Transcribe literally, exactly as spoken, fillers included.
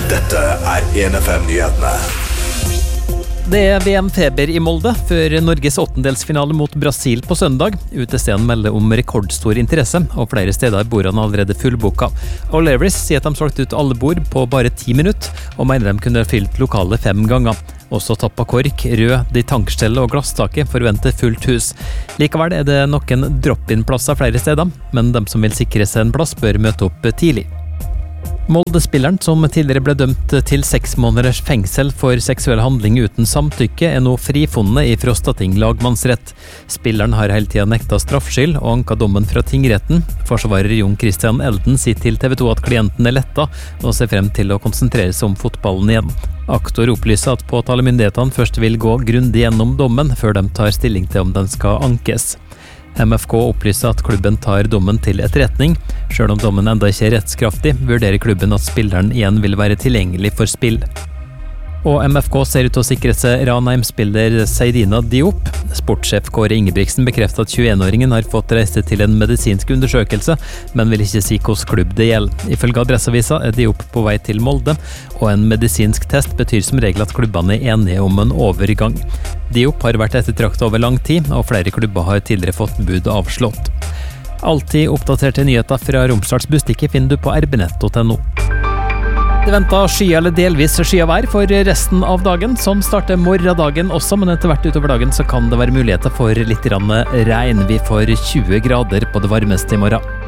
Dette er en F M-nyhetene. Det er V M-feber i Molde før Norges åttendelsfinale mot Brasil på søndag. Utestedet melder om rekordstor interesse, og flere steder er bordene allerede fullboka. O'Learys sier at de solgte ut alle bord på bare ti minutter, og mener de kunne fylt lokalet fem ganger. Også Tappa Kork, Rød, De Tankstelle og Glasstaket forventer fullt hus. Likevel er det noen drop-in-plasser flere steder, men de som vil sikre seg en plass bør møte opp tidlig. Molde-spilleren, som tidligere ble dømt til seks måneders fengsel for seksuell handling uten samtykke, er nå frifunnet i Frostating lagmannsrett. Spilleren har hele tiden nekta straffskyld og anka dommen fra tingretten. Forsvarer Jon Christian Elden sier til T V to at klienten er letta og ser frem til å konsentrere seg om fotballen igjen. Aktor opplyser at påtalemyndighetene først vil gå grundig gjennom dommen før de tar stilling til om den skal ankes. M F K opplyser at klubben tar dommen til etterretning. Selv om dommen enda ikke er rettskraftig, vurderer klubben at spilleren igjen vil være tilgjengelig for spill. Og M F K ser ut til å sikre seg Ranheim-spiller Seydina Diop. Sportssjef Kåre Ingebrigtsen bekrefter at tjueen-åringen har fått reise til en medisinsk undersøkelse, men vil ikke si hvilken klubb det gjelder. Ifølge Adresseavisa er Diop på vei til Molde, og en medisinsk test betyr som regel at klubbene er enige om en overgang. Diop har vært ettertraktet over lang tid, og flere klubber har tidligere fått bud avslått. Alltid oppdaterte nyheter fra Romsdals Bustikke finner du på r b nett punktum no. Det venter sky eller delvis sky av vær for resten av dagen. Sånn starter morgendagen også, men etter hvert utover dagen så kan det være muligheter for litt regn. Vi får tjue grader på det varmeste i morgen.